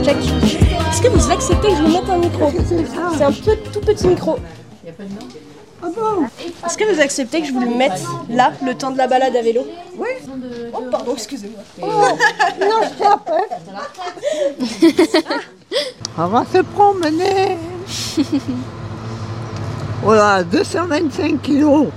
check. Est-ce que vous acceptez que je vous mette un micro? C'est un tout petit micro. Ah bon? Est-ce que vous acceptez que je vous le mette là, le temps de la balade à vélo? Oui. Oh, pardon, excusez-moi. Oh, non, stop, hein. On va se promener. Voilà, 225 kilos.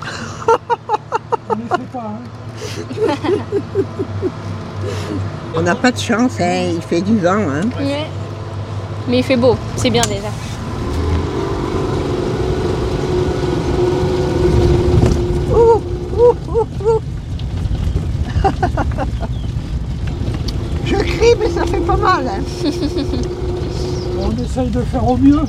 On n'a pas de chance, hein. Il fait du vent. Hein. Ouais. Mais il fait beau, c'est bien déjà. Ouh, ouh, ouh, ouh. Je crie, mais ça fait pas mal. Hein. On essaye de faire au mieux.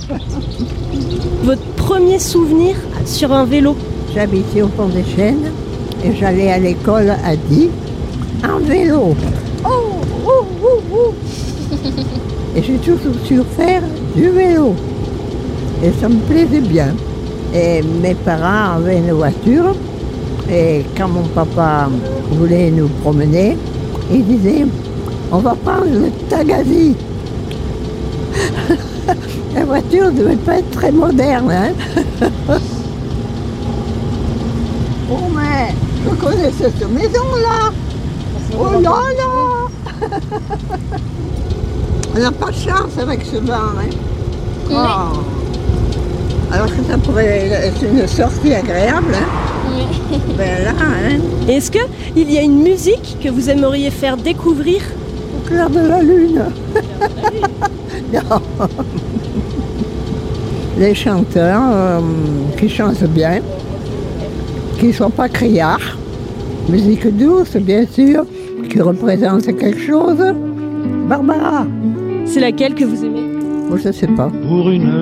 Votre premier souvenir sur un vélo? J'habitais au Pont des Chênes et j'allais à l'école à Die en vélo. Oh, oh, oh, oh. Et j'ai toujours su faire du vélo. Et ça me plaisait bien. Et mes parents avaient une voiture. Et quand mon papa voulait nous promener, il disait, on va prendre le Tagazi. La voiture ne devait pas être très moderne. Hein. Oh mais, je connais cette maison-là. Oh là là. On n'a pas de chance avec ce vent. Hein. Oui. Oh. Alors que ça pourrait être une sortie agréable. Hein. Oui. Ben là, hein, Et est-ce qu'il y a une musique que vous aimeriez faire découvrir? au clair de la lune. Non. Les chanteurs qui chantent bien, qui ne sont pas criards, musique douce bien sûr, qui représente quelque chose. Barbara, C'est laquelle que vous aimez? moi je ne sais pas. Pour une